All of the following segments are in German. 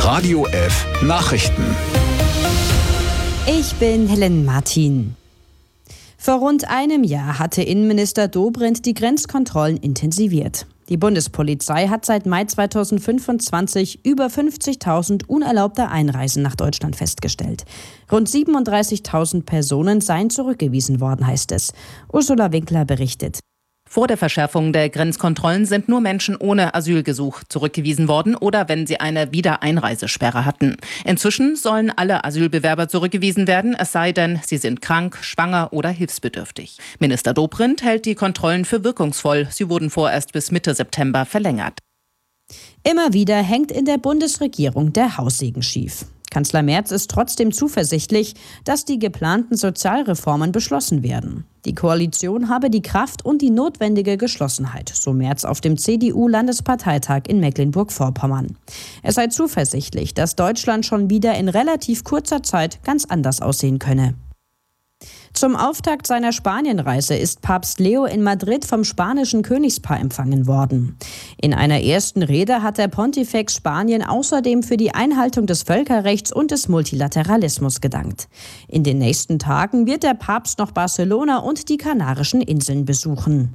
Radio F Nachrichten. Ich bin Helen Martin. Vor rund einem Jahr hatte Innenminister Dobrindt die Grenzkontrollen intensiviert. Die Bundespolizei hat seit Mai 2025 über 50.000 unerlaubte Einreisen nach Deutschland festgestellt. Rund 37.000 Personen seien zurückgewiesen worden, heißt es. Ursula Winkler berichtet. Vor der Verschärfung der Grenzkontrollen sind nur Menschen ohne Asylgesuch zurückgewiesen worden oder wenn sie eine Wiedereinreisesperre hatten. Inzwischen sollen alle Asylbewerber zurückgewiesen werden, es sei denn, sie sind krank, schwanger oder hilfsbedürftig. Minister Dobrindt hält die Kontrollen für wirkungsvoll. Sie wurden vorerst bis Mitte September verlängert. Immer wieder hängt in der Bundesregierung der Haussegen schief. Kanzler Merz ist trotzdem zuversichtlich, dass die geplanten Sozialreformen beschlossen werden. Die Koalition habe die Kraft und die notwendige Geschlossenheit, so Merz auf dem CDU-Landesparteitag in Mecklenburg-Vorpommern. Er sei zuversichtlich, dass Deutschland schon wieder in relativ kurzer Zeit ganz anders aussehen könne. Zum Auftakt seiner Spanienreise ist Papst Leo in Madrid vom spanischen Königspaar empfangen worden. In einer ersten Rede hat der Pontifex Spanien außerdem für die Einhaltung des Völkerrechts und des Multilateralismus gedankt. In den nächsten Tagen wird der Papst noch Barcelona und die Kanarischen Inseln besuchen.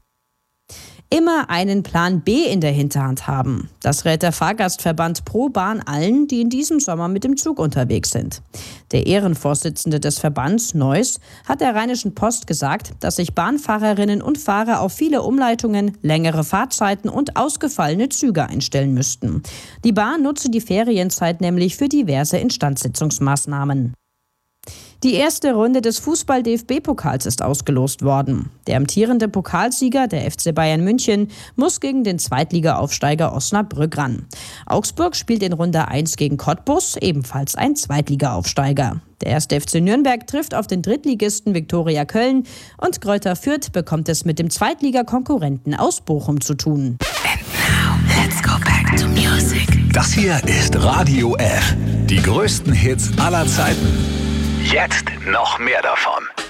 Immer einen Plan B in der Hinterhand haben. Das rät der Fahrgastverband ProBahn allen, die in diesem Sommer mit dem Zug unterwegs sind. Der Ehrenvorsitzende des Verbands, Neuss, hat der Rheinischen Post gesagt, dass sich Bahnfahrerinnen und Fahrer auf viele Umleitungen, längere Fahrzeiten und ausgefallene Züge einstellen müssten. Die Bahn nutze die Ferienzeit nämlich für diverse Instandsetzungsmaßnahmen. Die erste Runde des Fußball-DFB-Pokals ist ausgelost worden. Der amtierende Pokalsieger, der FC Bayern München, muss gegen den Zweitliga-Aufsteiger Osnabrück ran. Augsburg spielt in Runde 1 gegen Cottbus, ebenfalls ein Zweitliga-Aufsteiger. Der 1. FC Nürnberg trifft auf den Drittligisten Viktoria Köln und Greuther Fürth bekommt es mit dem Zweitliga-Konkurrenten aus Bochum zu tun. And now, let's go back to music. Das hier ist Radio F. Die größten Hits aller Zeiten. Jetzt noch mehr davon.